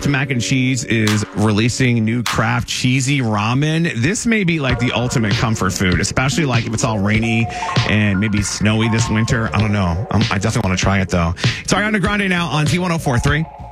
Kraft Mac and Cheese is releasing new Kraft Cheesy Ramen. This may be like the ultimate comfort food, especially like if it's all rainy and maybe snowy this winter. I don't know. I definitely want to try it though. It's Ariana Grande now on Z104.3.